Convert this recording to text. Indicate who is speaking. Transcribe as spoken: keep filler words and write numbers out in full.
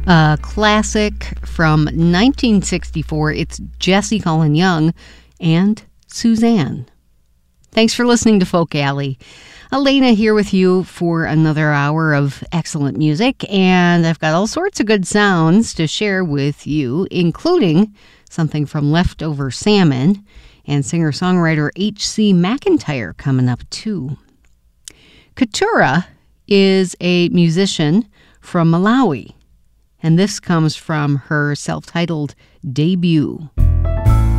Speaker 1: A classic from nineteen sixty-four. It's Jesse Colin Young and Suzanne. Thanks for listening to Folk Alley. Elena here with you for another hour of excellent music, and I've got all sorts of good sounds to share with you, including something from Leftover Salmon and singer-songwriter H C McIntyre coming up too. Keturah is a musician from Malawi, and this comes from her self-titled debut.